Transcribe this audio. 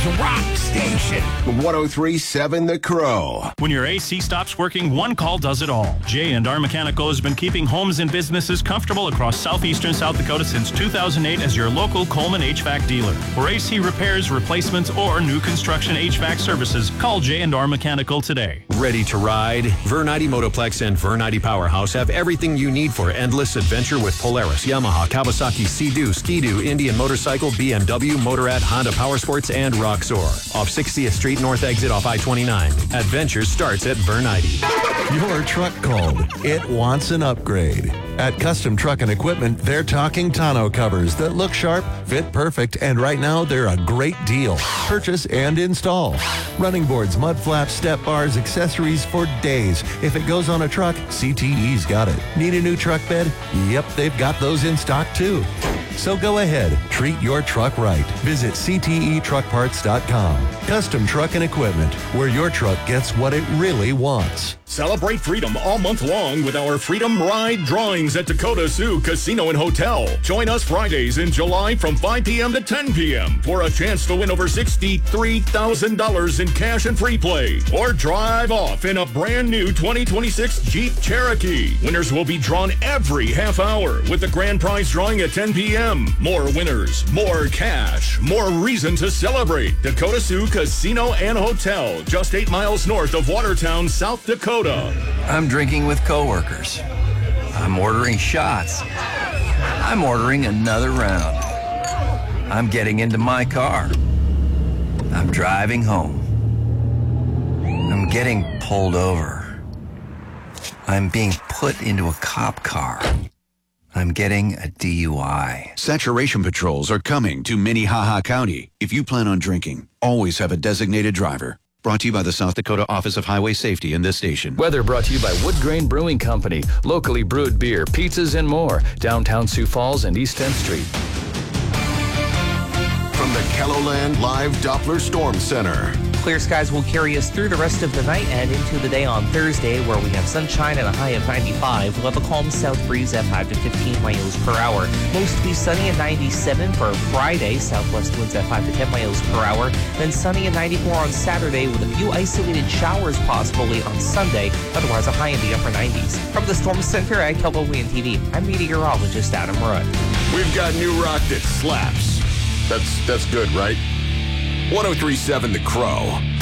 rock station. 103.7 The Crow. When your AC stops working, one call does it all. J&R Mechanical has been keeping homes and businesses comfortable across southeastern South Dakota since 2008 as your local Coleman HVAC dealer. For AC repairs, replacements, or new construction HVAC services, call J&R Mechanical today. Ready to ride? Vernite Motoplex and Vernite Powerhouse have everything you need for endless adventure with Polaris, Yamaha, Kawasaki, Sea-Doo, Ski-Doo, Indian Motorcycle, BMW, Motorrad, Honda Powersports, and Roxor. Off 60th Street North exit off I-29. Adventure starts at Vernite. Your truck called. It wants an upgrade. At Custom Truck and Equipment, they're talking tonneau covers that look sharp, fit perfect, and right now they're a great deal. Purchase and install. Running boards, mud flaps, step bars, accessories for days. If it goes on a truck, CTE's got it. Need a new truck bed? Yep, they've got those in stock too. So go ahead, treat your truck right. Visit CTETruckparts.com. Custom Truck and Equipment, where your truck gets what it really wants. Celebrate freedom all month long with our Freedom Ride drawings at Dakota Sioux Casino and Hotel. Join us Fridays in July from 5 p.m. to 10 p.m. for a chance to win over $63,000 in cash and free play. Or drive off in a brand new 2026 Jeep Cherokee. Winners will be drawn every half hour with the grand prize drawing at 10 p.m. More winners, more cash, more reason to celebrate. Dakota Sioux Casino and Hotel, just 8 miles north of Watertown, South Dakota. I'm drinking with coworkers. I'm ordering shots. I'm ordering another round. I'm getting into my car. I'm driving home. I'm getting pulled over. I'm being put into a cop car. I'm getting a DUI. Saturation patrols are coming to Minnehaha County. If you plan on drinking, always have a designated driver. Brought to you by the South Dakota Office of Highway Safety in this station. Weather brought to you by Wood Grain Brewing Company. Locally brewed beer, pizzas, and more. Downtown Sioux Falls and East 10th Street. From the KELOLAND Live Doppler Storm Center. Clear skies will carry us through the rest of the night and into the day on Thursday, where we have sunshine and a high of 95. We'll have a calm south breeze at 5 to 15 miles per hour. Mostly sunny at 97 for Friday. Southwest winds at 5 to 10 miles per hour. Then sunny at 94 on Saturday with a few isolated showers possibly on Sunday. Otherwise a high in the upper 90s. From the Storm Center at KELOLAND TV, I'm meteorologist Adam Rudd. We've got new rock that slaps. That's good, right? 103.7 The Crow.